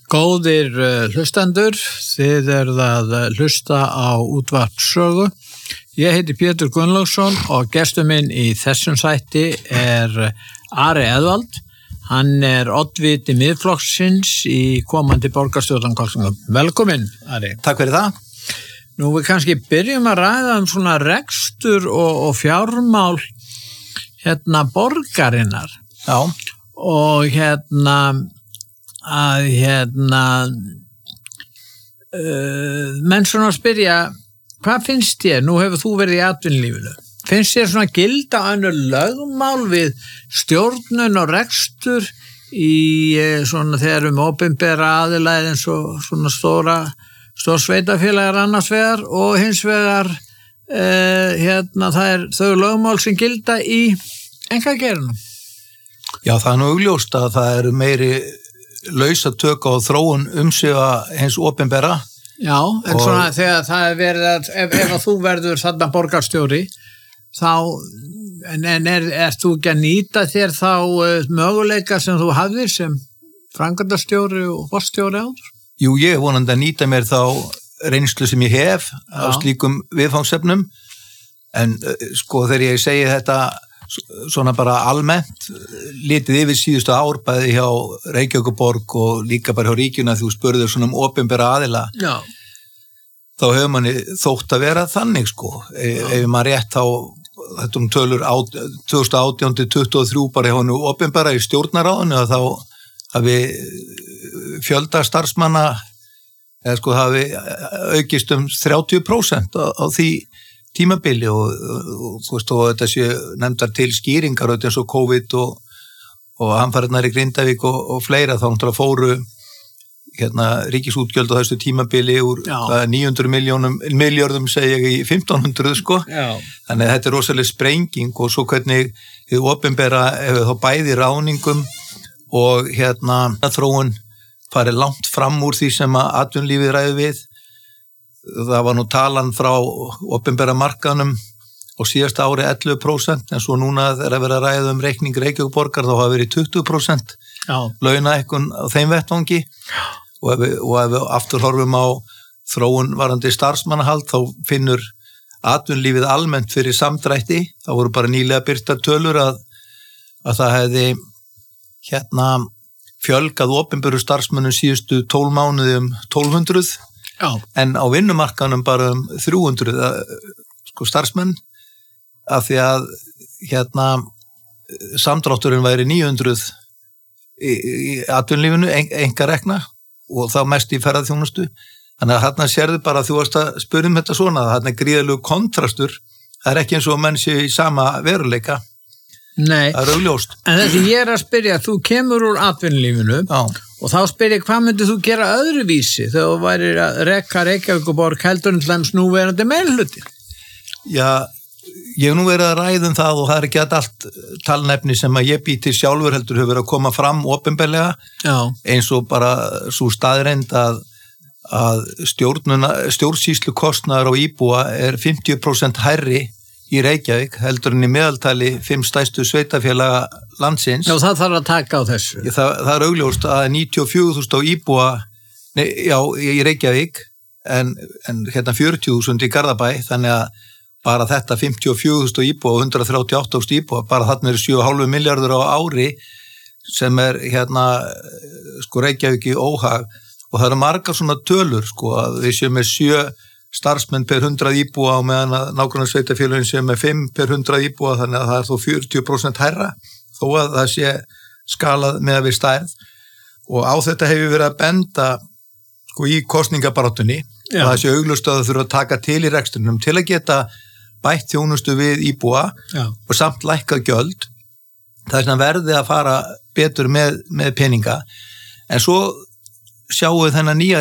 Góðir hlustendur, þið eruð að hlusta á útvarpssögu. Ég heiti Pétur Gunnlaugsson og gestur minn í þessum þætti Ari Eðvald. Hann oddviti Miðflokksins í komandi borgarstjórnarkosningum. Velkomin, Ari. Takk fyrir það. Nú við kannski byrjum að ræða svona rekstur og fjármál borgarinnar. Já. Og menn svona spyrja, hvað finnst þér? Nú hefur þú verið í atvinnulífinu. Finnst þér svona gilda önnur lögmál við stjórnun og rekstur í svona þegar opinbera aðilæð eins og svona stór sveitafélagar annars vegar og hins vegar það þau lögmál sem gilda í einkageiranum? Já, það nú augljóst að það eru meiri lausatök á þróun umsvifa hins opinbera. Já, en svona þegar það verið að ef þú verður þarna borgarstjóri þá ert þú ekki að nýta þér þá möguleika sem þú hafðir sem framkvæmdastjóri og forstjóri áður? Jú, ég vonandi að nýta mér þá reynslu sem ég hef á slíkum viðfangsefnum, en þegar ég segi þetta svona bara almennt litið yfir síðustu ár bæði hjá Reykjavíkurborg og líka bara hjá ríkjuna, þú spurður svona opinbera aðila. Já. Þá hefur manni þótt að vera þannig ef maður rétt þá þetta tölur 2018-23 bara hjá hennu opinbera í stjórnarráðinu að þá hafi fjölda starfsmanna hafi aukist 30% á því tímabili og þetta sé nefndar til skýringar eins og COVID og hamfarirnar í Grindavík og fleira, þá náttúrulega fóru ríkisútgjöld á þessu tímabili úr 900 milljörðum segi ég í 1500 Þannig að þetta rosalega sprenging og svo hvernig þið opinbera hefur þá bæði ráðningum og þróun farið langt fram úr því sem að atvinnulífið ræði við. Það var nú talan frá opinbera markaðnum og síðasta ári 11%, en svo núna þegar að vera að ræða reikning Reykjavíkurborgar þá hafa verið 20% launahækkun á þeim vettvangi og ef við aftur horfum á þróun varandi starfsmannahald þá finnur atvinnulífið almennt fyrir samdrætti. Það voru bara nýlega birtar tölur að það hefði fjölgað opinberu starfsmönnum síðustu 12 mánuði 1200 en á vinnumarkaðnum bara 300 starfsmenn af því að samdrátturinn væri 900 í atvinnulífinu einkarekna og þá mest í ferðaþjónustu. Þannig að þarna sérðu bara að þú varst að spyrja þetta svona, að þarna gríðalegu kontrastur, það ekki eins og menn séu í sama veruleika. Nei, það augljóst. En þessi ég að spyrja, þú kemur úr atvinnulífinu og þá spyrja hvað myndir þú gera öðruvísi þegar þú værir að reka Reykjavíkurborg heldur en hlæms núverandi meirihluti? Já, ég hef nú verið að ræða það og það ekki allt talnefni sem að ég býti sjálfur heldur hefur verið að koma fram opinberlega eins og bara svo staðreind að stjórnsýslukostnaður á íbúa 50% hærri í Reykjavík heldur en í meðaltali 5 stærstu sveitafélaga landsins. Já, það þarf að taka á þessu. Það augljóst að 94.000 á íbúa í Reykjavík en 40.000 í Garðabæ, þannig að bara þetta 54.000 íbúa og 138.000 íbúa, bara þarna 7,5 milljarður á ári sem Reykjavík í óhag og það eru margar svona tölur að við séum með 7 starfsmenn per 100 íbúa og meðan að nágrannasveitafélögin sé með 5 per 100 íbúa, þannig að það þó 40% hærra þó að það sé skalað með við stærð og á þetta hefur verið að benda í kosningabaráttunni að það sé augljóst að það þurfa að taka til í rekstrinum til að geta bætt þjónustu við íbúa og samt lækkað gjöld. Það verði að fara betur með peninga, en svo sjáum við þennan nýja